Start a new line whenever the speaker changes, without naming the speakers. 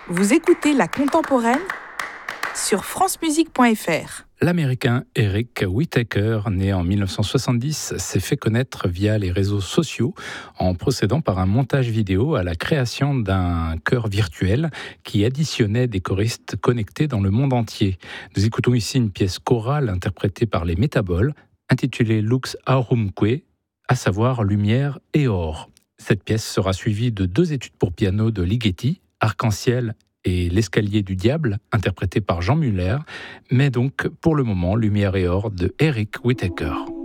Vous écoutez La Contemporaine sur francemusique.fr.
L'Américain Eric Whitacre, né en 1970, s'est fait connaître via les réseaux sociaux en procédant par un montage vidéo à la création d'un chœur virtuel qui additionnait des choristes connectés dans le monde entier. Nous écoutons ici une pièce chorale interprétée par les Métaboles, intitulée Lux Aurumque, à savoir Lumière et Or. Cette pièce sera suivie de 2 études pour piano de Ligeti, Arc-en-ciel et L'escalier du diable, interprété par Jean Muller, mais donc pour le moment Lumière et Or de Eric Whitacre.